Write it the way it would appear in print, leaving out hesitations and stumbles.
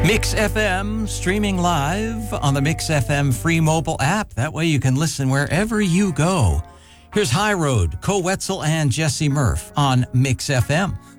Mix FM, streaming live on the Mix FM free mobile app. That way you can listen wherever you go. Here's High Road, Co Wetzel and Jesse Murph on Mix FM.